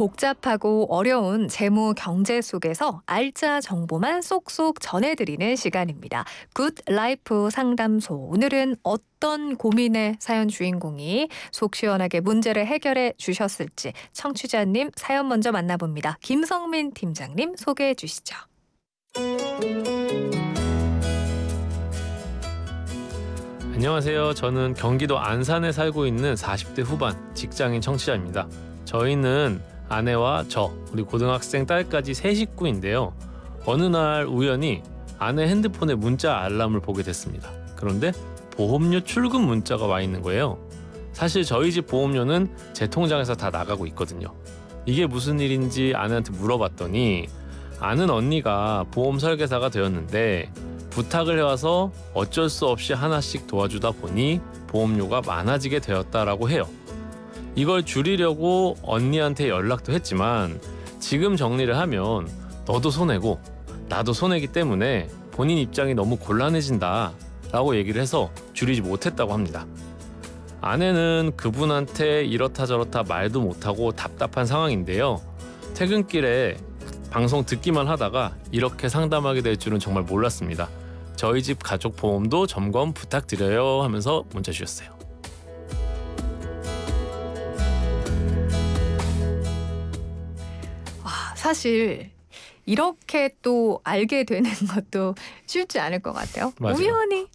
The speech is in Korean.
복잡하고 어려운 재무 경제 속에서 알짜 정보만 쏙쏙 전해드리는 시간입니다. 굿 라이프 상담소. 오늘은 어떤 고민의 사연 주인공이 속 시원하게 문제를 해결해 주셨을지 청취자님 사연 먼저 만나봅니다. 김성민 팀장님 소개해 주시죠. 안녕하세요. 저는 경기도 안산에 살고 있는 40대 후반 직장인 청취자입니다. 저희는 아내와 저, 우리 고등학생 딸까지 세 식구인데요. 어느 날 우연히 아내 핸드폰에 문자 알람을 보게 됐습니다. 그런데 보험료 출금 문자가 와 있는 거예요. 사실 저희 집 보험료는 제 통장에서 다 나가고 있거든요. 이게 무슨 일인지 아내한테 물어봤더니 아는 언니가 보험 설계사가 되었는데 부탁을 해와서 어쩔 수 없이 하나씩 도와주다 보니 보험료가 많아지게 되었다라고 해요. 이걸 줄이려고 언니한테 연락도 했지만 지금 정리를 하면 너도 손해고 나도 손해기 때문에 본인 입장이 너무 곤란해진다 라고 얘기를 해서 줄이지 못했다고 합니다. 아내는 그분한테 이렇다 저렇다 말도 못하고 답답한 상황인데요. 퇴근길에 방송 듣기만 하다가 이렇게 상담하게 될 줄은 정말 몰랐습니다. 저희 집 가족 보험도 점검 부탁드려요 하면서 문자 주셨어요. 사실 이렇게 또 알게 되는 것도 쉽지 않을 것 같아요. 맞아요. 우연히